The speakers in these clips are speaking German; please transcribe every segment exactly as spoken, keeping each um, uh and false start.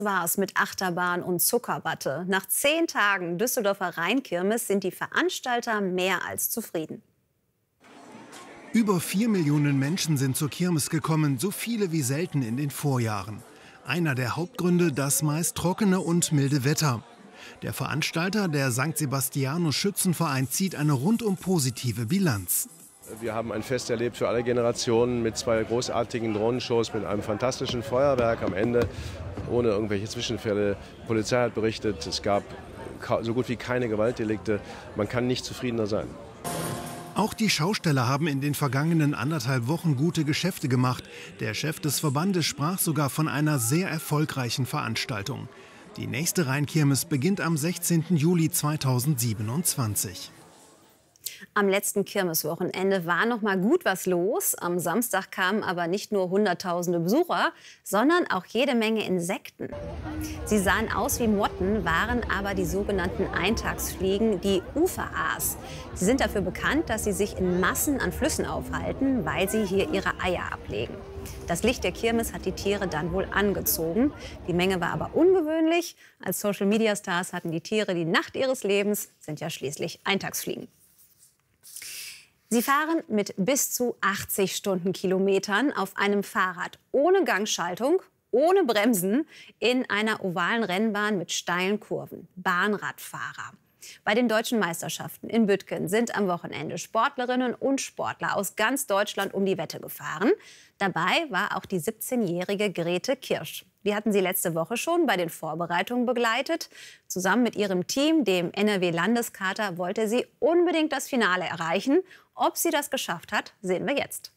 War es mit Achterbahn und Zuckerwatte. Nach zehn Tagen Düsseldorfer Rheinkirmes sind die Veranstalter mehr als zufrieden. Über vier Millionen Menschen sind zur Kirmes gekommen, so viele wie selten in den Vorjahren. Einer der Hauptgründe, das meist trockene und milde Wetter. Der Veranstalter, der Sankt Sebastianus Schützenverein, zieht eine rundum positive Bilanz. Wir haben ein Fest erlebt für alle Generationen mit zwei großartigen Drohnenshows, mit einem fantastischen Feuerwerk am Ende, ohne irgendwelche Zwischenfälle. Die Polizei hat berichtet, es gab so gut wie keine Gewaltdelikte. Man kann nicht zufriedener sein. Auch die Schausteller haben in den vergangenen anderthalb Wochen gute Geschäfte gemacht. Der Chef des Verbandes sprach sogar von einer sehr erfolgreichen Veranstaltung. Die nächste Rheinkirmes beginnt am sechzehnten Juli zweitausendsiebenundzwanzig. Am letzten Kirmeswochenende war noch mal gut was los. Am Samstag kamen aber nicht nur hunderttausende Besucher, sondern auch jede Menge Insekten. Sie sahen aus wie Motten, waren aber die sogenannten Eintagsfliegen, die Uferaas. Sie sind dafür bekannt, dass sie sich in Massen an Flüssen aufhalten, weil sie hier ihre Eier ablegen. Das Licht der Kirmes hat die Tiere dann wohl angezogen. Die Menge war aber ungewöhnlich. Als Social-Media-Stars hatten die Tiere die Nacht ihres Lebens, sind ja schließlich Eintagsfliegen. Sie fahren mit bis zu achtzig Stundenkilometern auf einem Fahrrad ohne Gangschaltung, ohne Bremsen, in einer ovalen Rennbahn mit steilen Kurven. Bahnradfahrer. Bei den deutschen Meisterschaften in Büttgen sind am Wochenende Sportlerinnen und Sportler aus ganz Deutschland um die Wette gefahren. Dabei war auch die siebzehnjährige Grete Kirsch. Die hatten sie letzte Woche schon bei den Vorbereitungen begleitet. Zusammen mit ihrem Team, dem N R W-Landeskater, wollte sie unbedingt das Finale erreichen. Ob sie das geschafft hat, sehen wir jetzt.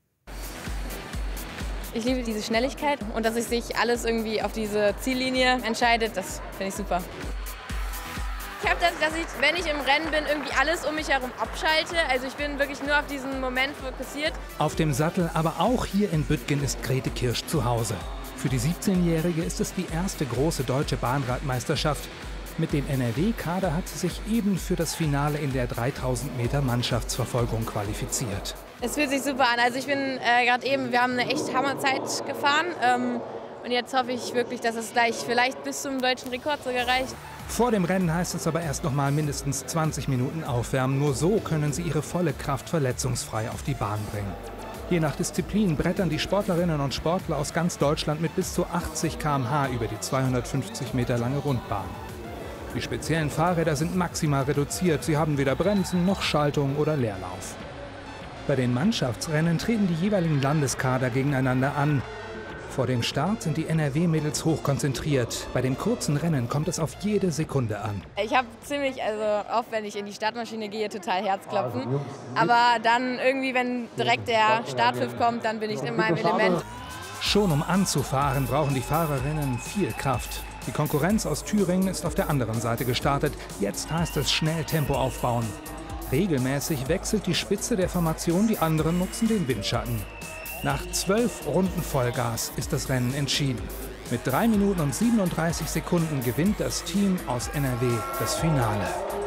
Ich liebe diese Schnelligkeit und dass sich alles irgendwie auf diese Ziellinie entscheidet, das finde ich super. Ich habe das, dass ich, wenn ich im Rennen bin, irgendwie alles um mich herum abschalte. Also ich bin wirklich nur auf diesen Moment fokussiert. Auf dem Sattel, aber auch hier in Büttgen ist Grete Kirsch zu Hause. Für die siebzehnjährige ist es die erste große deutsche Bahnradmeisterschaft. Mit dem N R W-Kader hat sie sich eben für das Finale in der dreitausend Meter Mannschaftsverfolgung qualifiziert. Es fühlt sich super an. Also ich bin äh, gerade eben, wir haben eine echt Hammerzeit gefahren. Ähm, und jetzt hoffe ich wirklich, dass es gleich vielleicht bis zum deutschen Rekord sogar reicht. Vor dem Rennen heißt es aber erst noch mal mindestens zwanzig Minuten aufwärmen. Nur so können sie ihre volle Kraft verletzungsfrei auf die Bahn bringen. Je nach Disziplin brettern die Sportlerinnen und Sportler aus ganz Deutschland mit bis zu achtzig Kilometer pro Stunde über die zweihundertfünfzig Meter lange Rundbahn. Die speziellen Fahrräder sind maximal reduziert. Sie haben weder Bremsen noch Schaltung oder Leerlauf. Bei den Mannschaftsrennen treten die jeweiligen Landeskader gegeneinander an. Vor dem Start sind die N R W-Mädels hochkonzentriert. Bei dem kurzen Rennen kommt es auf jede Sekunde an. Ich habe ziemlich, also oft, wenn ich in die Startmaschine gehe, total Herzklopfen. Aber dann irgendwie, wenn direkt der Startpfiff kommt, dann bin ich in meinem Element. Schon um anzufahren, brauchen die Fahrerinnen viel Kraft. Die Konkurrenz aus Thüringen ist auf der anderen Seite gestartet. Jetzt heißt es schnell Tempo aufbauen. Regelmäßig wechselt die Spitze der Formation, die anderen nutzen den Windschatten. Nach zwölf Runden Vollgas ist das Rennen entschieden. Mit drei Minuten und siebenunddreißig Sekunden gewinnt das Team aus N R W das Finale.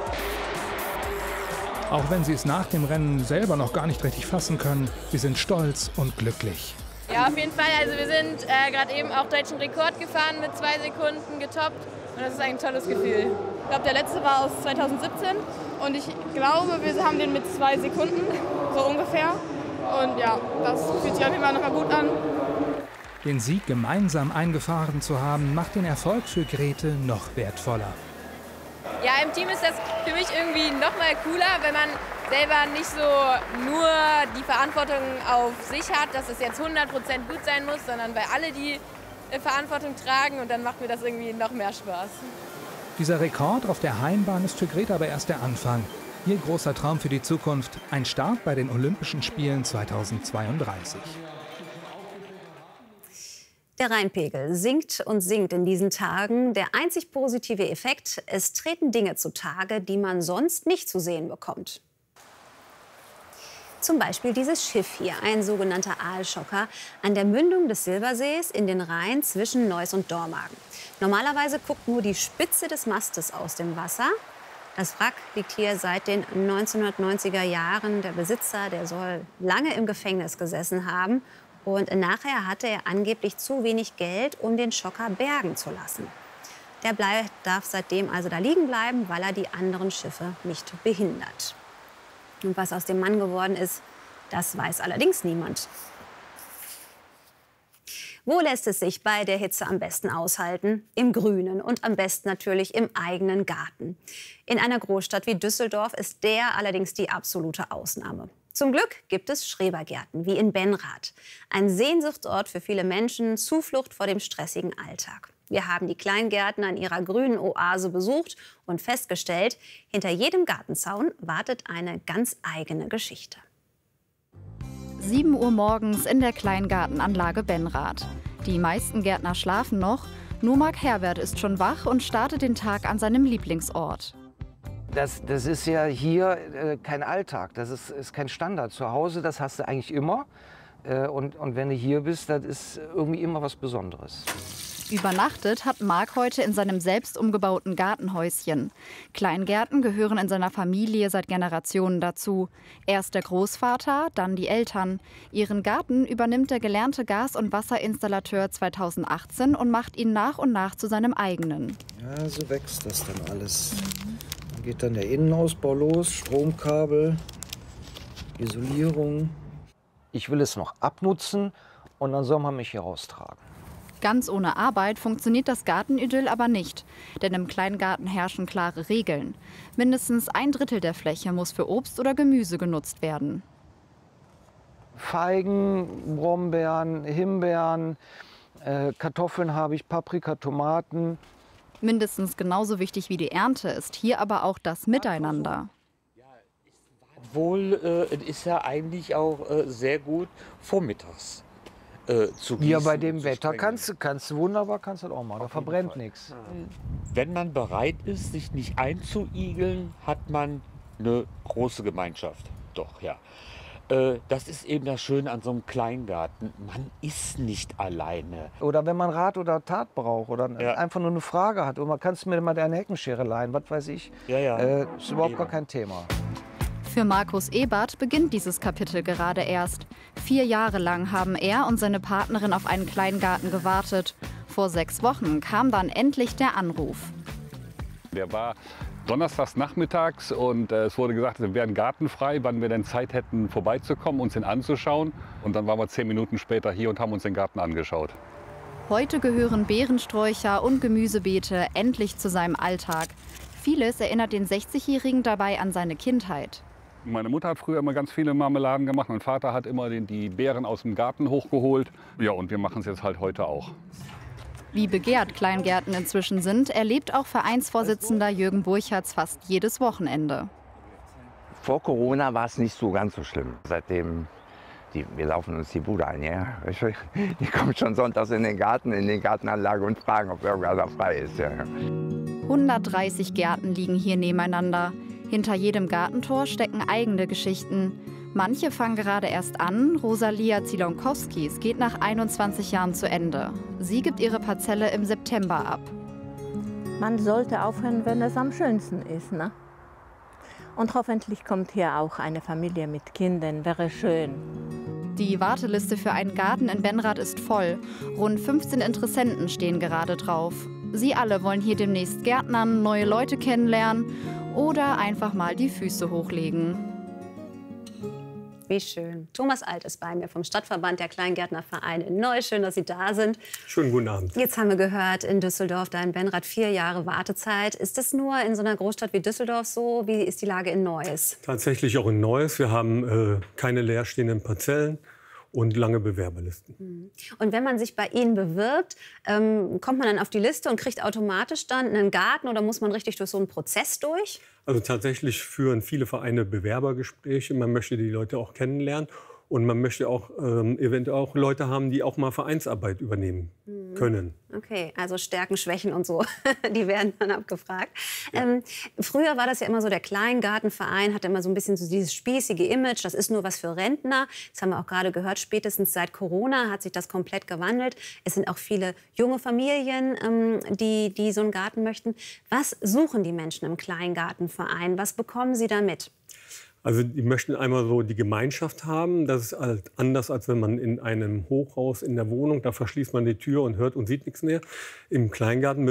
Auch wenn sie es nach dem Rennen selber noch gar nicht richtig fassen können, sie sind stolz und glücklich. Ja, auf jeden Fall. Also wir sind äh, gerade eben auch deutschen Rekord gefahren, mit zwei Sekunden getoppt. Und das ist ein tolles Gefühl. Ich glaube, der letzte war aus zweitausendsiebzehn. Und ich glaube, wir haben den mit zwei Sekunden, so ungefähr. Und ja, das fühlt sich auf jeden Fall nochmal gut an. Den Sieg gemeinsam eingefahren zu haben, macht den Erfolg für Grete noch wertvoller. Ja, im Team ist das für mich irgendwie noch mal cooler, wenn man selber nicht so nur die Verantwortung auf sich hat, dass es jetzt hundert Prozent gut sein muss, sondern weil alle die Verantwortung tragen und dann macht mir das irgendwie noch mehr Spaß. Dieser Rekord auf der Heimbahn ist für Grete aber erst der Anfang. Ihr großer Traum für die Zukunft, ein Start bei den Olympischen Spielen zweitausendzweiunddreißig. Der Rheinpegel sinkt und sinkt in diesen Tagen. Der einzig positive Effekt, es treten Dinge zutage, die man sonst nicht zu sehen bekommt. Zum Beispiel dieses Schiff hier, ein sogenannter Aalschocker, an der Mündung des Silbersees in den Rhein zwischen Neuss und Dormagen. Normalerweise guckt nur die Spitze des Mastes aus dem Wasser. Das Wrack liegt hier seit den neunzehnhundertneunziger Jahren. Der Besitzer, der soll lange im Gefängnis gesessen haben. Und nachher hatte er angeblich zu wenig Geld, um den Schocker bergen zu lassen. Der Blei darf seitdem also da liegen bleiben, weil er die anderen Schiffe nicht behindert. Und was aus dem Mann geworden ist, das weiß allerdings niemand. Wo lässt es sich bei der Hitze am besten aushalten? Im Grünen und am besten natürlich im eigenen Garten. In einer Großstadt wie Düsseldorf ist der allerdings die absolute Ausnahme. Zum Glück gibt es Schrebergärten wie in Benrath. Ein Sehnsuchtsort für viele Menschen, Zuflucht vor dem stressigen Alltag. Wir haben die Kleingärten an ihrer grünen Oase besucht und festgestellt, hinter jedem Gartenzaun wartet eine ganz eigene Geschichte. sieben Uhr morgens in der Kleingartenanlage Benrath. Die meisten Gärtner schlafen noch, nur Marc Herbert ist schon wach und startet den Tag an seinem Lieblingsort. Das, das ist ja hier äh, kein Alltag, das ist, ist kein Standard. Zu Hause, das hast du eigentlich immer. Äh, und, und wenn du hier bist, das ist irgendwie immer was Besonderes. Übernachtet hat Marc heute in seinem selbst umgebauten Gartenhäuschen. Kleingärten gehören in seiner Familie seit Generationen dazu. Erst der Großvater, dann die Eltern. Ihren Garten übernimmt der gelernte Gas- und Wasserinstallateur zweitausendachtzehn und macht ihn nach und nach zu seinem eigenen. Ja, so wächst das dann alles. Dann geht dann der Innenausbau los, Stromkabel, Isolierung. Ich will es noch abnutzen und dann soll man mich hier raustragen. Ganz ohne Arbeit funktioniert das Gartenidyll aber nicht. Denn im Kleingarten herrschen klare Regeln. Mindestens ein Drittel der Fläche muss für Obst oder Gemüse genutzt werden. Feigen, Brombeeren, Himbeeren, äh, Kartoffeln habe ich, Paprika, Tomaten. Mindestens genauso wichtig wie die Ernte ist hier aber auch das Miteinander. Obwohl, äh, es ist ja eigentlich auch äh, sehr gut vormittags. Äh, zu gießen, ja, bei dem Wetter sprengen. kannst du kannst, wunderbar kannst du das auch machen. Da verbrennt nichts. Wenn man bereit ist, sich nicht einzuigeln, hat man eine große Gemeinschaft. Doch, ja. Äh, das ist eben das Schöne an so einem Kleingarten. Man ist nicht alleine. Oder wenn man Rat oder Tat braucht oder Ja. einfach nur eine Frage hat. Und man kannst mir mal deine Heckenschere leihen, was weiß ich. Ja, ja. Äh, ist überhaupt Eben. gar kein Thema. Für Markus Ebert beginnt dieses Kapitel gerade erst. Vier Jahre lang haben er und seine Partnerin auf einen Kleingarten gewartet. Vor sechs Wochen kam dann endlich der Anruf. Der war donnerstags nachmittags und äh, es wurde gesagt, wir wären gartenfrei, wann wir denn Zeit hätten, vorbeizukommen, uns den anzuschauen. Und dann waren wir zehn Minuten später hier und haben uns den Garten angeschaut. Heute gehören Beerensträucher und Gemüsebeete endlich zu seinem Alltag. Vieles erinnert den sechzigjährigen dabei an seine Kindheit. Meine Mutter hat früher immer ganz viele Marmeladen gemacht. Mein Vater hat immer den, die Beeren aus dem Garten hochgeholt. Ja, und wir machen es jetzt halt heute auch. Wie begehrt Kleingärten inzwischen sind, erlebt auch Vereinsvorsitzender Jürgen Burchards fast jedes Wochenende. Vor Corona war es nicht so ganz so schlimm. Seitdem, die, wir laufen uns die Bude ein, ja. Die kommen schon sonntags in den Garten, in die Gartenanlage und fragen, ob irgendwas noch frei ist. Ja. hundertdreißig Gärten liegen hier nebeneinander. Hinter jedem Gartentor stecken eigene Geschichten. Manche fangen gerade erst an. Rosalia Zilonkowskis geht nach einundzwanzig Jahren zu Ende. Sie gibt ihre Parzelle im September ab. Man sollte aufhören, wenn es am schönsten ist, ne? Und hoffentlich kommt hier auch eine Familie mit Kindern, wäre schön. Die Warteliste für einen Garten in Benrath ist voll. Rund fünfzehn Interessenten stehen gerade drauf. Sie alle wollen hier demnächst gärtnern, neue Leute kennenlernen oder einfach mal die Füße hochlegen. Wie schön. Thomas Alt ist bei mir vom Stadtverband der Kleingärtnervereine in Neuss. Schön, dass Sie da sind. Schönen guten Abend. Jetzt haben wir gehört, in Düsseldorf, da in Benrath, vier Jahre Wartezeit. Ist das nur in so einer Großstadt wie Düsseldorf so? Wie ist die Lage in Neuss? Tatsächlich auch in Neuss. Wir haben äh, keine leerstehenden Parzellen und lange Bewerberlisten. Und wenn man sich bei Ihnen bewirbt, ähm, kommt man dann auf die Liste und kriegt automatisch dann einen Garten oder muss man richtig durch so einen Prozess durch? Also tatsächlich führen viele Vereine Bewerbergespräche. Man möchte die Leute auch kennenlernen. Und man möchte auch ähm, eventuell auch Leute haben, die auch mal Vereinsarbeit übernehmen mhm. können. Okay, also Stärken, Schwächen und so, die werden dann abgefragt. Ja. Ähm, früher war das ja immer so, der Kleingartenverein hatte immer so ein bisschen so dieses spießige Image, das ist nur was für Rentner. Das haben wir auch gerade gehört, spätestens seit Corona hat sich das komplett gewandelt. Es sind auch viele junge Familien, ähm, die, die so einen Garten möchten. Was suchen die Menschen im Kleingartenverein? Was bekommen sie da mit? Also die möchten einmal so die Gemeinschaft haben. Das ist halt anders, als wenn man in einem Hochhaus in der Wohnung, da verschließt man die Tür und hört und sieht nichts mehr. Im Kleingarten